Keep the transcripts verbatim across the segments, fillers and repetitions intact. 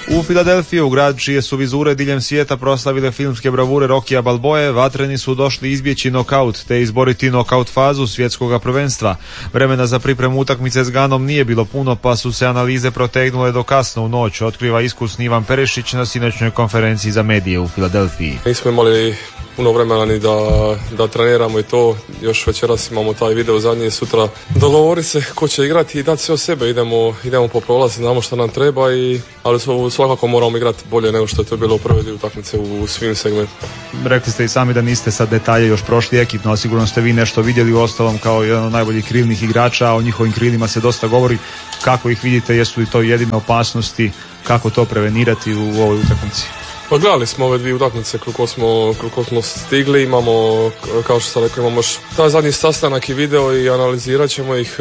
U Filadelfiji, u grad čije su vizure diljem svijeta proslavile filmske bravure Rockija Balboe, vatreni su došli izbjeći nokaut te izboriti nokaut fazu svjetskog prvenstva. Vremena za pripremu utakmice s Ganom nije bilo puno, pa su se analize protegnule do kasno u noć, otkriva iskusni Ivan Perešić na sinoćnoj konferenciji za medije u Filadelfiji. Nismo imali puno vremena ni da, da treniramo i to, još večeras imamo taj video zadnji, sutra dogovoriti se ko će igrati i dati sve od sebe, idemo, idemo po prolaz, znamo što nam treba, i, ali svakako moramo igrati bolje nego što je to bilo u prve dvije utakmice u svim segmentima. Rekli ste i sami da niste sad detalje još prošli ekipno, a sigurno ste vi nešto vidjeli u ostalom kao jedan od najboljih krilnih igrača, a o njihovim krilima se dosta govori. Kako ih vidite, jesu li to jedine opasnosti, kako to prevenirati u ovoj utakmici? Pa gledali smo ove dvije utakmice koliko smo, koliko smo stigli, imamo, kao što sam rekao, imamo još taj zadnji sastanak i video i analizirat ćemo ih.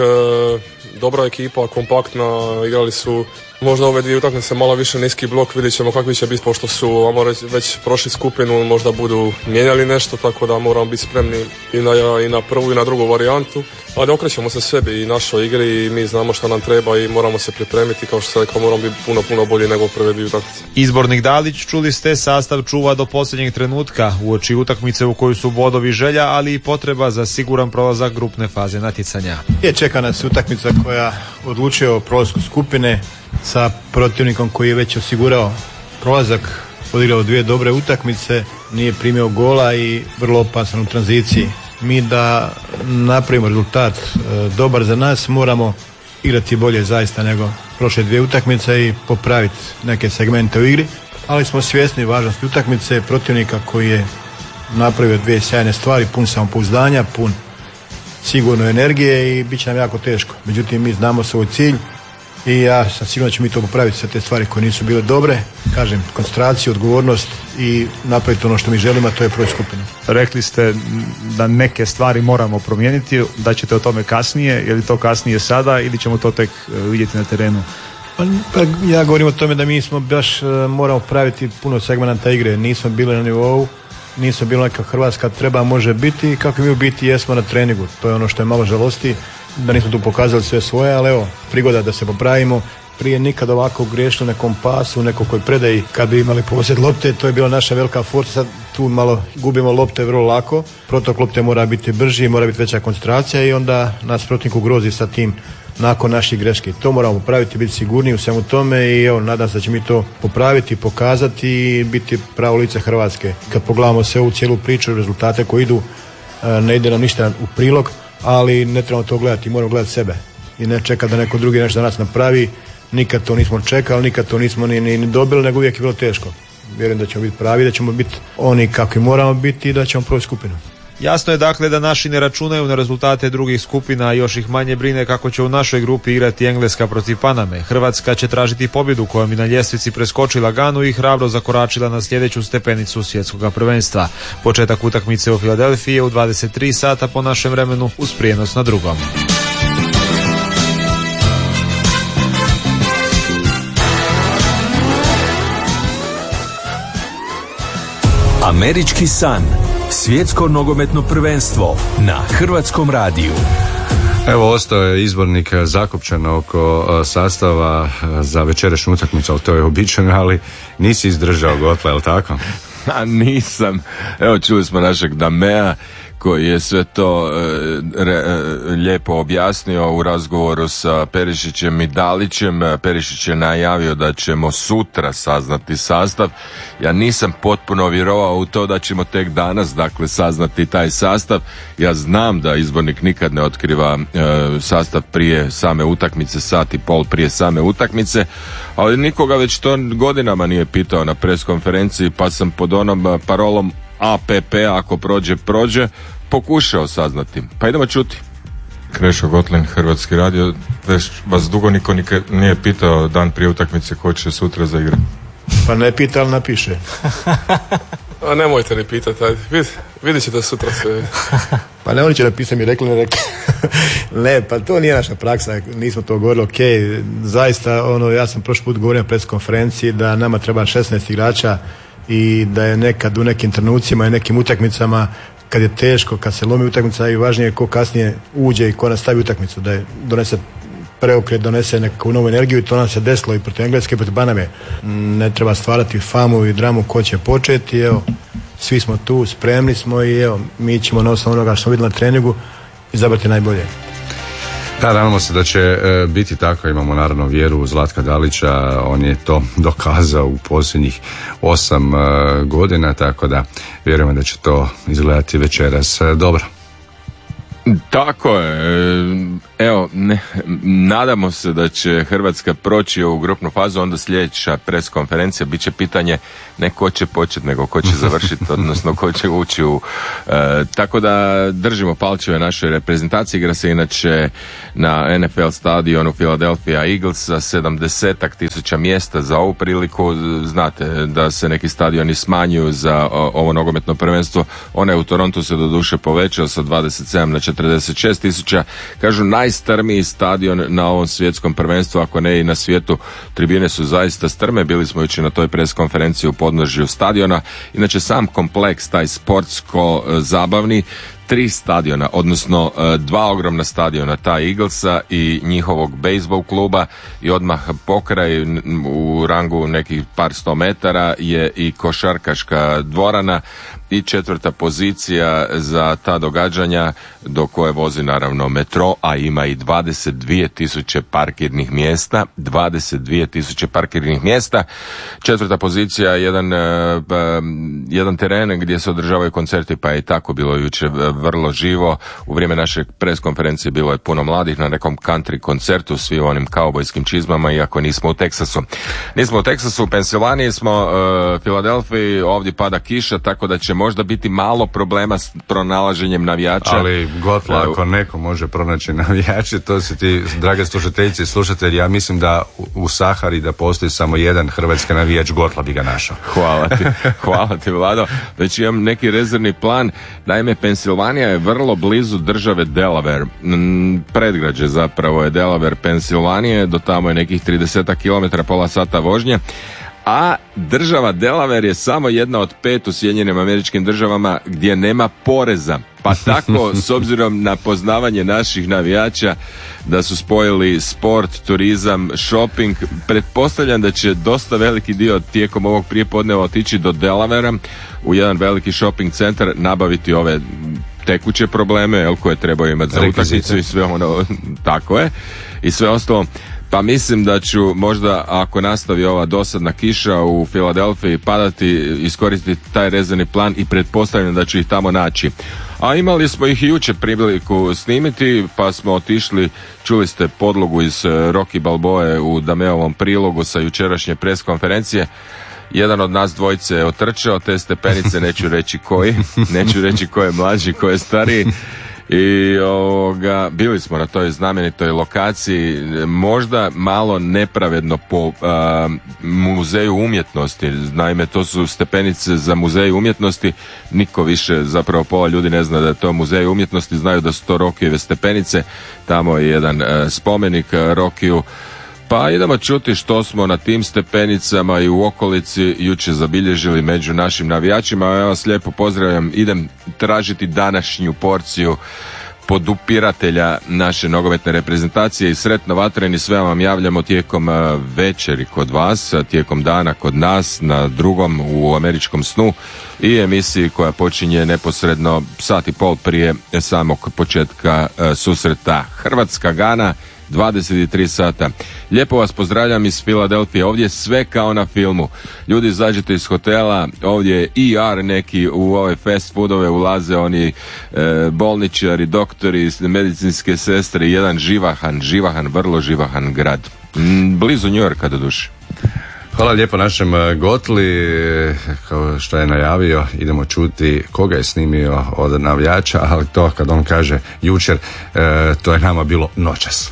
Dobra ekipa, kompaktna, igrali su možda ove dvije utakmice malo više niski blok, vidjet ćemo kakvi će biti pošto su već prošli skupinu, možda budu mijenjali nešto, tako da moramo biti spremni i na, i na prvu i na drugu varijantu. Ali okrećemo se sebi i našoj igri i mi znamo što nam treba i moramo se pripremiti, kao što sam rekao, moramo biti puno, puno bolji nego prve dvije utakmice. Izbornik Dalić, čuli ste, sastav čuva do posljednjeg trenutka uoči utakmice u kojoj su bodovi želja, ali i potreba za siguran prolazak grupne faze natjecanja. Je čeka nas utakmica koja odlučuje o prolasku skupine sa protivnikom koji je već osigurao prolazak, odigrao dvije dobre utakmice, nije primio gola i vrlo opasan u tranziciji. Mi da napravimo rezultat e, dobar za nas, moramo igrati bolje zaista nego prošle dvije utakmice i popraviti neke segmente u igri, ali smo svjesni važnosti utakmice, protivnika koji je napravio dvije sjajne stvari, pun samopouzdanja, pun sigurno energije i bit će nam jako teško. Međutim, mi znamo svoj cilj i ja sam sigurno da ćemo mi to popraviti, sve te stvari koje nisu bile dobre, kažem, koncentraciju, odgovornost i napraviti ono što mi želimo, a to je proći skupinu. Rekli ste da neke stvari moramo promijeniti, da ćete o tome kasnije, je li to kasnije sada ili ćemo to tek vidjeti na terenu? Pa, pa ja govorim o tome da mi smo baš moramo praviti puno segmenta igre, nismo bili na nivou, nismo bili neka Hrvatska treba može biti i kako mi u biti jesmo na treningu, to je ono što je malo žalosti, da nismo tu pokazali sve svoje, ali evo, prigoda da se popravimo. Prije nikad ovako griješili nekom pasu, nekoj predaji kad bi imali posjed lopte, to je bila naša velika forca, sad tu malo gubimo lopte vrlo lako, protok lopte mora biti brži, mora biti veća koncentracija i onda nas protivnik ugrozi sa tim nakon naših greški. To moramo popraviti, biti sigurniji u svemu tome i evo, nadam se da će mi to popraviti, pokazati i biti pravo lice Hrvatske. Kad pogledamo sve u cijelu priču, rezultate koji idu, ne ide nam ništa u prilog, ali ne trebamo to gledati, moramo gledati sebe i ne čekati da neko drugi nešto za nas napravi. Nikad to nismo čekali, nikad to nismo ni, ni, ni dobili, nego uvijek je bilo teško. Vjerujem da ćemo biti pravi, da ćemo biti oni kakvi moramo biti i da ćemo proći skupinu. Jasno je dakle da naši ne računaju na rezultate drugih skupina, a još ih manje brine kako će u našoj grupi igrati Engleska protiv Paname. Hrvatska će tražiti pobjedu kojom bi na ljestvici preskočila Ganu i hrabro zakoračila na sljedeću stepenicu svjetskog prvenstva. Početak utakmice u Filadelfiji je u dvadeset tri sata po našem vremenu uz prijenos na Drugom. Američki san. Svjetsko nogometno prvenstvo na Hrvatskom radiju. Evo, ostao je izbornik zakopčan oko sastava za večerašnju utakmicu, ali to je običajno, ali nisi izdržao Gotle, je li tako? A nisam. Evo, čuli smo našeg Damea koji je sve to e, re, e, lijepo objasnio u razgovoru sa Perišićem i Dalićem. Perišić je najavio da ćemo sutra saznati sastav. Ja nisam potpuno vjerovao u to da ćemo tek danas, dakle, saznati taj sastav. Ja znam da izbornik nikad ne otkriva e, sastav prije same utakmice, sat i pol prije same utakmice, ali nikoga već to godinama nije pitao na pres konferenciji, pa sam pod onom parolom A P P, ako prođe, prođe, pokušao saznati. Pa idemo čuti. Krešo Gotlin, Hrvatski radio. Već vas dugo niko nikad nije pitao dan prije utakmice ko će sutra zaigrati. Pa ne pita, ali napiše. A nemojte ni pitati, Vid, vidjet ćete sutra sve. Pa ne, oni će napisati, mi rekli, ne rekli. Ne, pa to nije naša praksa, nismo to govorili, ok, zaista, ono, ja sam prošli put govorio na pres konferenciji da nama treba šesnaest igrača i da je nekad u nekim trenucima i nekim utakmicama kad je teško, kad se lomi utakmica i važnije je ko kasnije uđe i ko nastavi utakmicu, da je donese preokret, donese nekakvu novu energiju i to nam se desilo i protiv Engleske i protiv Paname. Ne treba stvarati famu i dramu ko će početi, evo, svi smo tu, spremni smo i evo, mi ćemo na osnovu onoga što smo vidjeli na treningu izabrati najbolje. Da, nadamo se da će e, biti tako. Imamo naravno vjeru u Zlatka Dalića, on je to dokazao u posljednjih osam e, godina, tako da vjerujemo da će to izgledati večeras e, dobro. Tako je, evo, ne, nadamo se da će Hrvatska proći u grupnu fazu, onda sljedeća pres konferencija bit će pitanje ne ko će početi, nego ko će završiti, odnosno ko će ući u... E, tako da držimo palčeve našoj reprezentaciji. Igra se inače na N F L stadionu Philadelphia Eagles za sedamdesetak tisuća mjesta za ovu priliku. Znate da se neki stadioni smanjuju za o, ovo nogometno prvenstvo. Onaj u Torontu se doduše povećao sa dvadeset sedam na četrdeset šest tisuća. Kažu najstrmiji stadion na ovom svjetskom prvenstvu, ako ne i na svijetu. Tribine su zaista strme. Bili smo jučer na toj pres konferenciji u podnožju stadiona. Inače sam kompleks, taj sportsko-zabavni, tri stadiona, odnosno dva ogromna stadiona, ta Eaglesa i njihovog bejsbol kluba, i odmah pokraj u rangu nekih par sto metara je i košarkaška dvorana i četvrta pozicija za ta događanja do koje vozi naravno metro, a ima i dvadeset dvije tisuće parkirnih mjesta, dvadeset dvije tisuće parkirnih mjesta. Četvrta pozicija je jedan, jedan teren gdje se održavaju koncerti, pa je i tako bilo jučer vrlo živo. U vrijeme naše pres konferencije bilo je puno mladih na nekom country koncertu, svi u onim kaubojskim čizmama, iako nismo u Teksasu. Nismo u Teksasu, u Pensilvaniji smo, u Filadelfiji, ovdje pada kiša, tako da će možda biti malo problema s pronalaženjem navijača. Ali Gotla, ako neko može pronaći navijače, to se ti, drage slušateljice i slušatelji, ja mislim da u Sahari da postoji samo jedan hrvatski navijač, Gotla bi ga našao. Hvala ti, hvala ti Vlado. Već imam neki rezervni plan. Naime, Pensilvanija je vrlo blizu države Delaware. Predgrađe zapravo je Delaware, Pensilvanije, do tamo je nekih trideset kilometara, pola sata vožnje. A država Delaware je samo jedna od pet u Sjedinjenim Američkim Državama gdje nema poreza. Pa tako, s obzirom na poznavanje naših navijača, da su spojili sport, turizam, shopping, pretpostavljam da će dosta veliki dio tijekom ovog prijepodneva otići do Delavera u jedan veliki shopping centar, nabaviti ove tekuće probleme, jel, koje trebaju imati za utakmicu i sve ono, tako je, i sve ostalo. Pa mislim da ću možda, ako nastavi ova dosadna kiša u Filadelfiji padati, iskoristiti taj rezervni plan i pretpostavljam da ću ih tamo naći. A imali smo ih i jučer priliku snimiti, pa smo otišli, čuli ste podlogu iz Rocky Balboe u Dameovom prilogu sa jučerašnje pres konferencije. Jedan od nas dvojice je otrčao te stepenice, neću reći koji, neću reći ko je mlađi, ko je stariji. I ovoga, bili smo na toj znamenitoj lokaciji, možda malo nepravedno po a, muzeju umjetnosti. Naime, to su stepenice za muzej umjetnosti. Niko više, zapravo pola ljudi ne zna da je to muzej umjetnosti, znaju da su to Rockijeve stepenice. Tamo je jedan a, spomenik Rockiju. Pa idemo čuti što smo na tim stepenicama i u okolici jučer zabilježili među našim navijačima. Ja vas lijepo pozdravljam, idem tražiti današnju porciju podupiratelja naše nogometne reprezentacije i sretno vatreni, sve vam javljamo tijekom večeri kod vas, tijekom dana kod nas, na drugom u Američkom snu i emisiji koja počinje neposredno sat i pol prije samog početka susreta Hrvatska-Gana, dvadeset tri sata. Lijepo vas pozdravljam iz Filadelfije. Ovdje je sve kao na filmu. Ljudi, izađete iz hotela, ovdje je E R neki, u ove fast foodove ulaze oni e, bolničari, doktori, medicinske sestre, jedan živahan, živahan, vrlo živahan grad. M, blizu New Yorka do duše. Hvala lijepo našem Gotli, kao što je najavio, idemo čuti koga je snimio od navijača, ali to kad on kaže jučer, e, to je nama bilo noćas.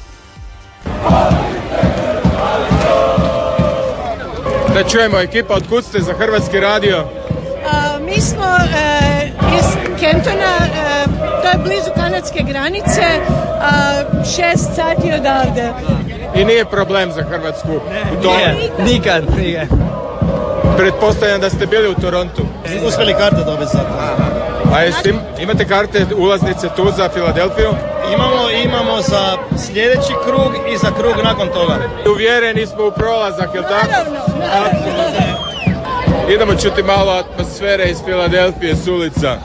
Da čujemo, ekipa, od kud ste za Hrvatski radio? Uh, mi smo uh, iz Kentona, uh, to je blizu kanadske granice, uh, šest sati odavde. I nije problem za Hrvatsku? Ne, to... nije, nikad nije. Pretpostavljam da ste bili u Torontu. Uspjeli karte dobiti za to. A jeste, imate karte, ulaznice tu za Filadelfiju? Imamo, imamo za sljedeći krug i za krug nakon toga. Uvjereni smo u prolazak, jel tako? Naravno, naravno. Idemo čuti malo atmosfere iz Filadelfije s ulica.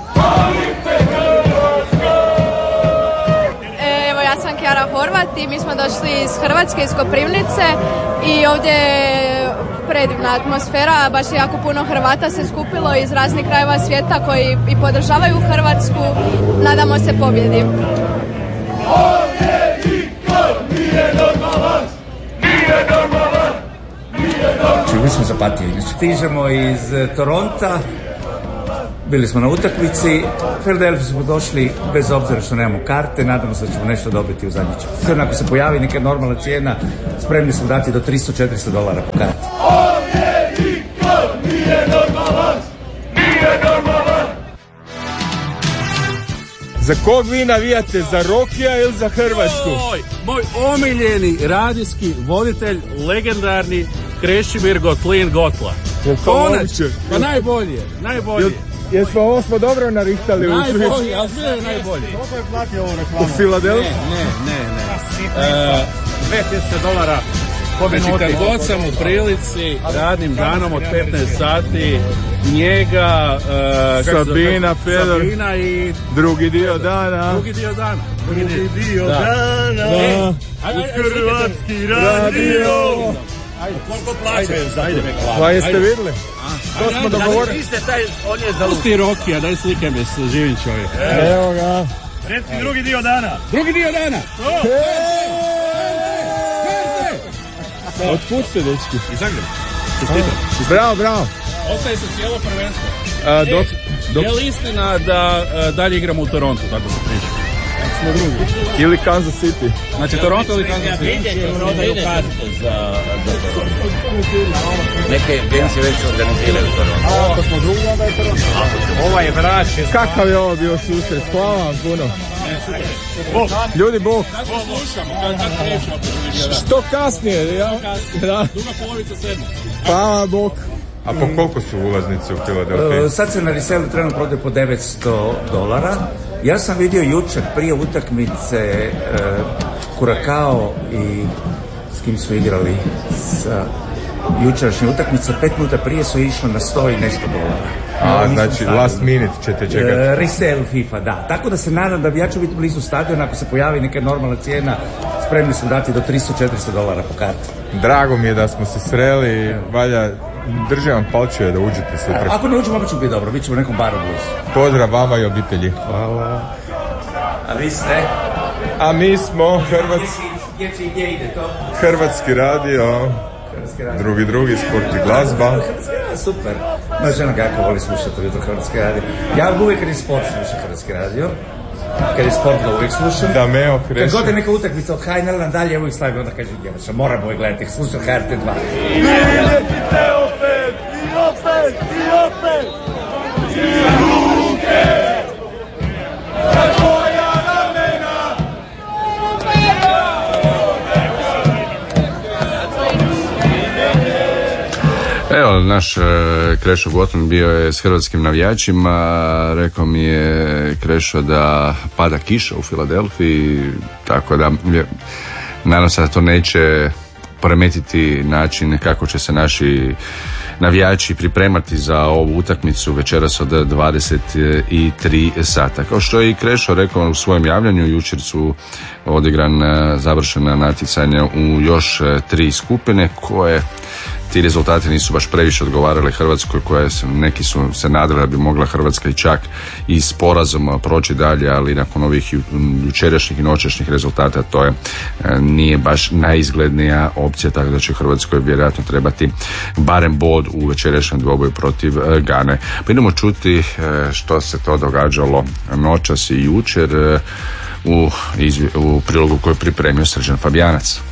Evo, ja sam Kjara Horvat i mi smo došli iz Hrvatske, iz Koprivnice i ovdje je predivna atmosfera, baš jako puno Hrvata se skupilo iz raznih krajeva svijeta koji i podržavaju Hrvatsku. Nadamo se pobjedi. Mi smo zapatili. Stižemo iz Toronta, bili smo na utakmici, Philadelphia smo došli bez obzira što nemamo karte, nadamo se da ćemo nešto dobiti u zadnji čas. Ako se pojavi neka normalna cijena, spremni smo dati do tristo do četiristo dolara po karti. Za kog vi navijate? Za Rokija ili za Hrvatsku? Moj, moj omiljeni radijski voditelj, legendarni Krešimir Gotlin Gotla. Konačno, pa najbolje, najbolje. Jesmo ovo smo dobro narihtali? Najbolje, ali sve je najbolje. Koliko je platio ovu reklamu? U Filadelfiji? Ne, ne, ne, ne. dvije tisuće dolara. Znači, kad god sam u prilici, radnim danom od petnaest sati, njega, uh, Sabina, Fedor, Sabina i... Drugi dio dana. Drugi dio dana. Drugi dio da. dana. Da. Uz Hrvatski radio. Ajde, koliko plaća? Ajde, pa jeste vidjeli? To smo dogovorili. On je za Pusti Rokija, daj slike me s živim čovjek. Evo ga. Reci drugi dio dana. Drugi dio dana. Otkud ste, dečki? Iz Zagreba. Čestitam. Bravo, bravo. Ostaje se cijelo prvenstvo. A, dok, dok... Je li istina da a, dalje igramo u Torontu, tako se priča? Smo drugi. Ili Kansas City. Znači Toronto ili Kansas City? Prodaju karte za, za Toronto. Neke agencije već organiziraju Toronto. A, ako smo drugi, onda je Toronto. Ovaj je vraćen. Kakav je ovo bio susret? Hvala vam puno. Bog. Ljudi, Bog. Kad se slušamo, kad, kad krećemo? Što kasnije, ja? Da. Druga polovica sedma. Hvala, Bog. A po koliko su ulaznice u Filadelfiji? Uh, sad se na reselu trenutno prodaje po devetsto dolara. Ja sam vidio jučer prije utakmice uh, Kurakao i s kim su igrali sa jučerašnje utakmice, pet minuta prije su išli na sto i nešto dolara. A, ja, znači stadion. last minute ćete čekati. Uh, resell FIFA, da. Tako da se nadam da ja ću biti blizu stadiona, ako se pojavi neka normalna cijena, spremni smo dati do tristo do četiristo dolara po karti. Drago mi je da smo se sreli, valja, držim vam palčeve da uđete sutra. A, ako ne uđemo, opet ćemo biti dobro, bit ćemo u nekom baru blizu. Pozdrav vama i obitelji. Hvala. A vi ste? A mi smo Hrvatski, Gdje će i gdje ide to? Hrvatski radio, drugi drugi sport i glazba. Super. Moja žena ga jako voli slušati ujutro Hrvatski radio. Ja uvijek kad je sport slušam Hrvatski radio. Kad je sport ga uvijek slušam. Da Meo kreše. Kad god je neka utakmica od Hajnela nadalje, ja uvijek stavim, onda kažem, djevača, moram uvijek gledati, slušam H R T dva. I letite opet, i opet, i opet, i ruke, na tvoja ramena. Evo, naš e, Krešo Gotlin bio je s hrvatskim navijačima, rekao mi je Krešo da pada kiša u Filadelfiji, tako da je, nadam se da to neće poremetiti način kako će se naši navijači pripremati za ovu utakmicu večeras od dvadeset tri sata. Kao što je i Krešo rekao u svojem javljanju, jučer su odigran završena natjecanja u još tri skupine koje ti rezultati nisu baš previše odgovarali Hrvatskoj, koje su, neki su se nadali da bi mogla Hrvatska i čak i s porazom proći dalje, ali nakon ovih ju, jučerašnjih i noćašnjih rezultata to je nije baš najizglednija opcija, tako da će Hrvatskoj vjerojatno trebati barem bod u večerašnjem dvoboju protiv Gane. Pa idemo čuti što se to događalo noćas i jučer u, izvi, u prilogu koji je pripremio Srđan Fabijanac.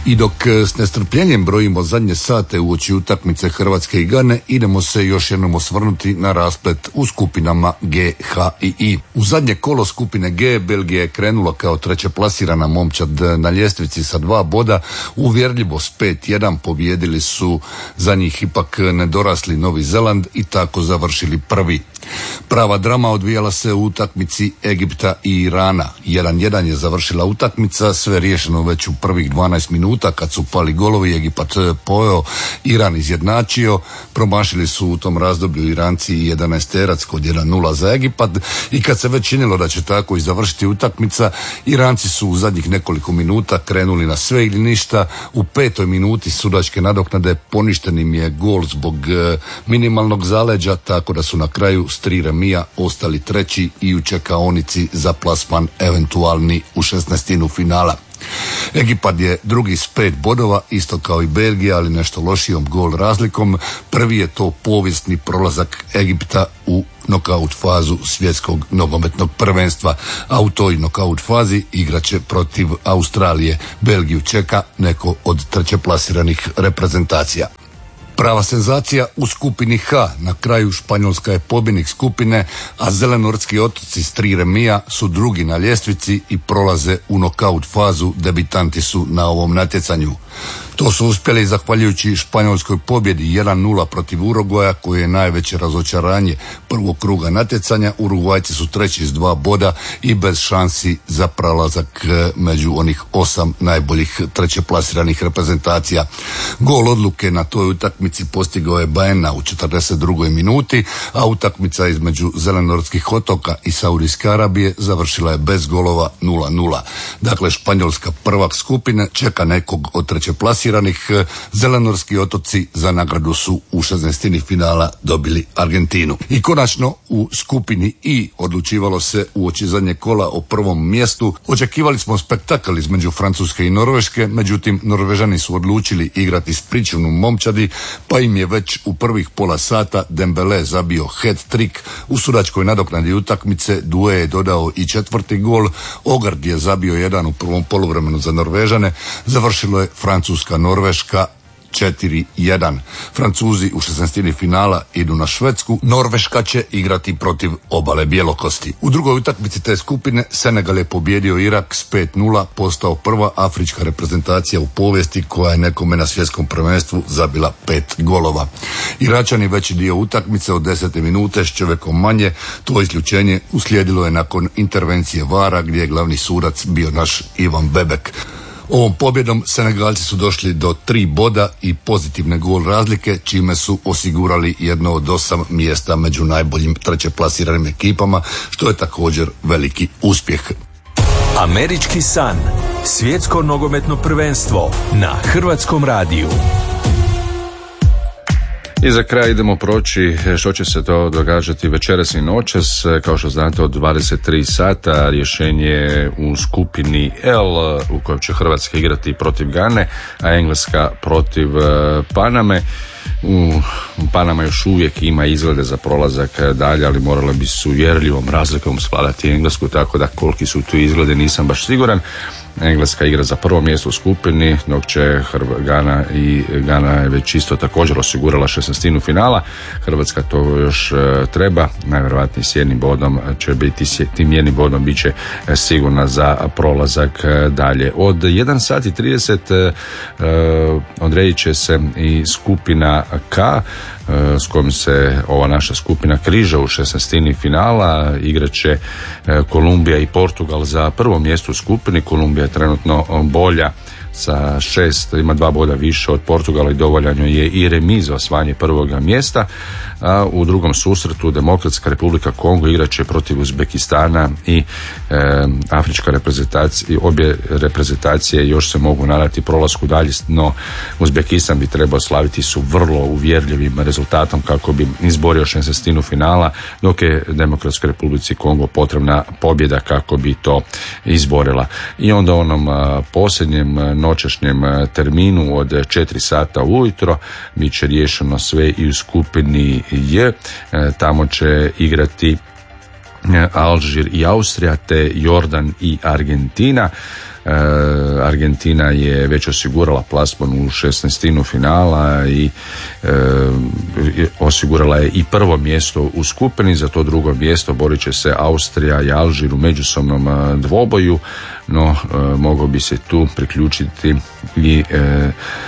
I dok s nestrpljenjem brojimo zadnje sate uoči utakmice Hrvatske i Gane, idemo se još jednom osvrnuti na rasplet u skupinama G, H i I. U zadnje kolo skupine G Belgija je krenula kao treće plasirana momčad na ljestvici sa dva boda, uvjerljivo s pet jedan pobijedili su za njih ipak nedorasli Novi Zeland i tako završili prvi. Prava drama odvijala se u utakmici Egipta i Irana. jedan jedan je završila utakmica, sve riješeno već u prvih dvanaest minuta kad su pali golovi, Egipat pojeo, Iran izjednačio, promašili su u tom razdoblju Iranci i jedanaesterac kod jedan nula za Egipat i kad se već činilo da će tako i završiti utakmica, Iranci su u zadnjih nekoliko minuta krenuli na sve ili ništa. U petoj minuti sudačke nadoknade poništen im je gol zbog e, minimalnog zaleđa, tako da su na kraju s tri remija ostali treći i u čekaonici za plasman eventualni u šesnaestinu finala. Egipat je drugi s pet bodova, isto kao i Belgija, ali nešto lošijom gol razlikom. Prvi je to povijesni prolazak Egipta u nokaut fazu svjetskog nogometnog prvenstva, a u toj nokaut fazi igraće protiv Australije. Belgiju čeka neko od trećeplasiranih reprezentacija. Prava senzacija u skupini H. Na kraju Španjolska je pobjednik skupine, a Zelenortski otoci s tri remija su drugi na ljestvici i prolaze u nokaut fazu. Debitanti su na ovom natjecanju. To su uspjeli zahvaljujući španjolskoj pobjedi jedan nula protiv Urugvaja, koje je najveće razočaranje prvog kruga natjecanja. Urugvajci su treći s dva boda i bez šansi za prolazak među onih osam najboljih trećeplasiranih reprezentacija. Gol odluke na toj utakmici postigao je Baena u četrdeset drugoj minuti, a utakmica između Zelenortskih otoka i Saudijske Arabije završila je bez golova nula nula. Dakle, Španjolska prvak skupine čeka nekog od trećeplasiranih. Zelenorski otoci za nagradu su u šesnaestini finala dobili Argentinu. I konačno u skupini I odlučivalo se uoči zadnjeg kola o prvom mjestu. Očekivali smo spektakl između Francuske i Norveške, međutim Norvežani su odlučili igrati s pričuvnom momčadi, pa im je već u prvih pola sata Dembele zabio hat-trick. U sudačkoj nadoknadi utakmice Due je dodao i četvrti gol. Ogard je zabio jedan u prvom poluvremenu za Norvežane. Završilo je Francuska Norveška četiri jedan. Francuzi u šesnaestini finala idu na Švedsku. Norveška će igrati protiv obale bjelokosti. U drugoj utakmici te skupine Senegal je pobijedio Irak s pet nula, postao prva afrička reprezentacija u povijesti koja je nekome na svjetskom prvenstvu zabila pet golova. Iračani veći dio utakmice od desete minute s čovjekom manje. To isključenje uslijedilo je nakon intervencije vara gdje je glavni sudac bio naš Ivan Bebek. Ovom pobjedom Senegalci su došli do tri boda i pozitivne gol razlike, čime su osigurali jedno od osam mjesta među najboljim trećeplasiranim ekipama, što je također veliki uspjeh. Američki san. Svjetsko nogometno prvenstvo na Hrvatskom radiju. I za kraj idemo proći što će se to događati večeras i noćas. Kao što znate, od dvadeset tri sata rješenje u skupini L u kojoj će Hrvatska igrati protiv Gane, a Engleska protiv Paname. U Panama još uvijek ima izglede za prolazak dalje, ali morali bi s uvjerljivom razlikom svladati Englesku, tako da koliki su tu izglede nisam baš siguran. Engleska igra za prvo mjesto u skupini, dok će Gana i Gana je već isto također osigurala šesnaestinu finala. Hrvatska to još e, treba, najvjerojatnije s jednim bodom će biti, s tim jednim bodom bit će sigurna za prolazak e, dalje. Od jedan sat i trideset e, odredit će se i skupina K, s kojom se ova naša skupina križa u šesnaestini finala. Igraće Kolumbija i Portugal za prvo mjesto u skupini. Kolumbija je trenutno bolja sa šest, ima dva boda više od Portugala i dovoljan je i remis za osvajanje prvoga mjesta. A u drugom susretu Demokratska Republika Kongo igraće protiv Uzbekistana i e, Afrička reprezentacija. Obje reprezentacije još se mogu nadati prolasku dalje, no Uzbekistan bi trebao slaviti su vrlo uvjerljivim rezultatom kako bi izborio šesnaestinu finala, dok je Demokratskoj Republici Kongo potrebna pobjeda kako bi to izborila. I onda onom a, posljednjem noćašnjem terminu od četiri sata ujutro bit će riješeno sve i u skupini J. Tamo će igrati Alžir i Austrija, te Jordan i Argentina. Argentina je već osigurala plasman u šesnaestinu finala i e, osigurala je i prvo mjesto u skupini. Za to drugo mjesto borit će se Austrija i Alžir u međusobnom dvoboju, no e, mogao bi se tu priključiti i e,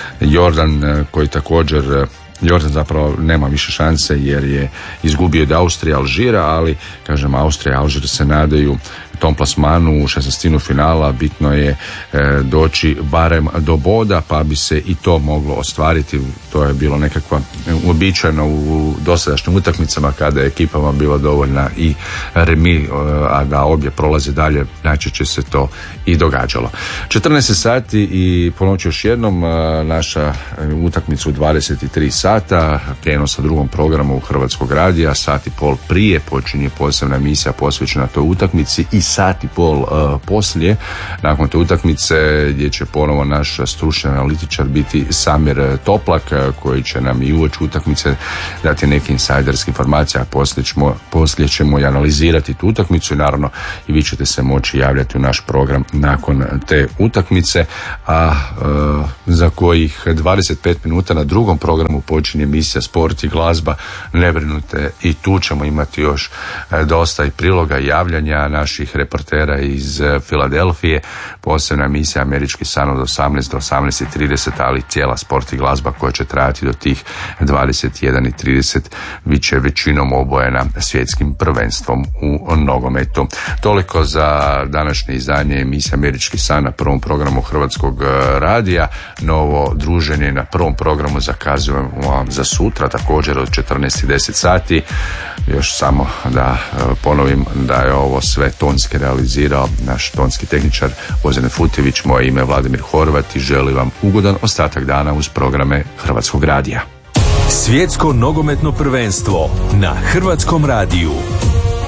Jordan koji također Jordan zapravo nema više šanse jer je izgubio od Austrije Alžira, ali kažem Austrija i Alžir se nadaju tom plasmanu u šesnaestinu finala. Bitno je e, doći barem do boda pa bi se i to moglo ostvariti. To je bilo nekakva uobičajeno u dosadašnjim utakmicama kada je ekipama bila dovoljna i remi, a da obje prolaze dalje, najčešće se to i događalo. četrnaest sati i ponoći još jednom naša utakmica u dvadeset tri sata, prijenos na drugom programu Hrvatskog radija, sat i pol prije počinje posebna emisija posvećena toj utakmici i sat i pol uh, poslije, nakon te utakmice gdje će ponovo naš stručni analitičar biti Samir Toplak koji će nam i uoči utakmice dati neke insajderske informacije, a poslije ćemo, poslije ćemo i analizirati tu utakmicu i naravno i vi ćete se moći javljati u naš program nakon te utakmice, a uh, za kojih dvadeset pet minuta na drugom programu počinje emisija Sport i glazba. Ne brinute, i tu ćemo imati još uh, dosta i priloga i javljanja naših reportera iz Filadelfije, posebna emisija Američki san od osamnaest do osamnaest i trideset, ali cijela Sport i glazba koja će trajati do tih dvadeset jedan i trideset bit će većinom obojena svjetskim prvenstvom u nogometu. Toliko za današnje izdanje emisije Američki san na prvom programu Hrvatskog radija. Novo druženje na prvom programu zakazujemo vam za sutra, također od četrnaest i deset sati. Još samo da ponovim da je ovo sve tonski realizirao naš tonski tehničar Ozren Futević. Moje ime je Vladimir Horvat i želim vam ugodan ostatak dana uz programe Hrvatskog radija. Svjetsko nogometno prvenstvo na Hrvatskom radiju.